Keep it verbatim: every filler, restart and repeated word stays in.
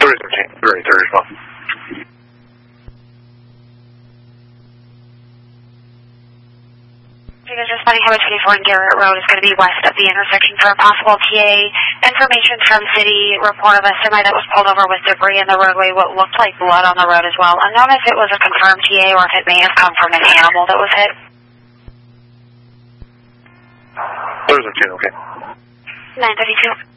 thirty-third as well. You guys responding Highway twenty-four and Garrett Road is going to be west of the intersection for a possible T A. Information from city report of a semi that was pulled over with debris in the roadway, what looked like blood on the road as well. Unknown if it was a confirmed T A or if it may have come from an animal that was hit. Thursday, okay. nine thirty-two.